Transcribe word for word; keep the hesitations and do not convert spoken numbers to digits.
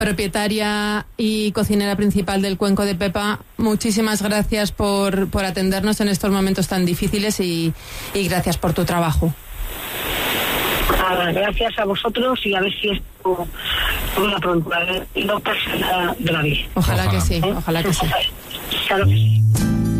propietaria y cocinera principal del Cuenco de Pepa, muchísimas gracias por, por atendernos en estos momentos tan difíciles y, y gracias por tu trabajo. Ah, gracias a vosotros y a ver si esto una pronto, no pasa nada grave. Ojalá, ojalá que sí, ¿Eh? ojalá que sí. Claro que sí.